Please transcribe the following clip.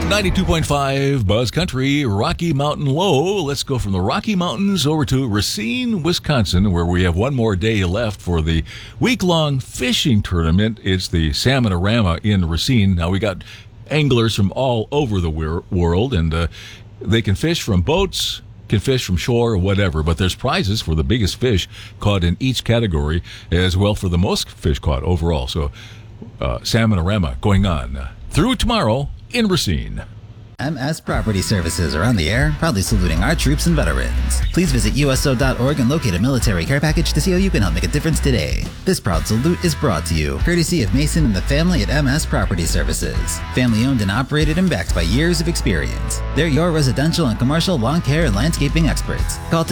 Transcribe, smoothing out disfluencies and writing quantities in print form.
92.5 Buzz Country, Rocky Mountain Low. Let's go from the Rocky Mountains over to Racine, Wisconsin, where we have one more day left for the week-long fishing tournament. It's the Salmonorama in Racine. Now, we got anglers from all over the world, and they can fish from boats, can fish from shore or whatever, but there's prizes for the biggest fish caught in each category, as well for the most fish caught overall. So, Salmonorama going on through tomorrow in Racine. MS Property Services are on the air, proudly saluting our troops and veterans. Please visit USO.org and locate a military care package to see how you can help make a difference today. This proud salute is brought to you courtesy of Mason and the family at MS Property Services. Family owned and operated and backed by years of experience. They're your residential and commercial lawn care and landscaping experts. Call